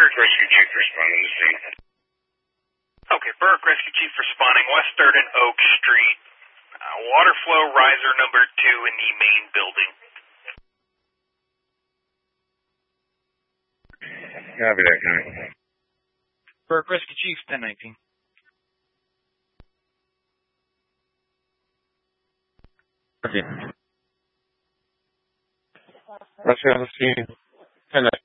Burke Rescue Chief responding to scene. Okay, Burke Rescue Chief responding. West 3rd and Oak Street. Water flow riser number 2 in the main building. Copy that, County. Burke Rescue Chief, 1019. Okay. Rush out of the scene. 10-19.